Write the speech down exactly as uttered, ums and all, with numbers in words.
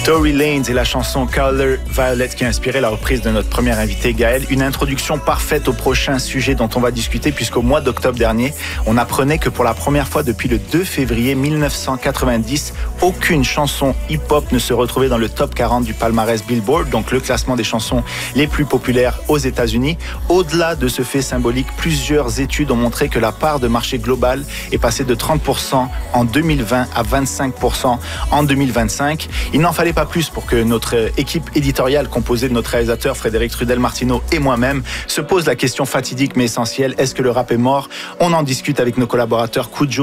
Tory Lanez et la chanson Color Violet qui a inspiré la reprise de notre premier invité Gaël. Une introduction parfaite au prochain sujet dont on va discuter puisqu'au mois d'octobre dernier, on apprenait que pour la première fois depuis le deux février mille neuf cent quatre-vingt-dix, aucune chanson hip-hop ne se retrouvait dans le top quarante du palmarès Billboard, donc le classement des chansons les plus populaires aux États-Unis. Au-delà de ce fait symbolique, plusieurs études ont montré que la part de marché globale est passée de trente pour cent en deux mille vingt à vingt-cinq pour cent en deux mille vingt-cinq. Il n'en fallait pas plus pour que notre équipe éditoriale composée de notre réalisateur Frédéric Trudel-Martineau et moi-même se pose la question fatidique mais essentielle, est-ce que le rap est mort? On en discute avec nos collaborateurs Koujo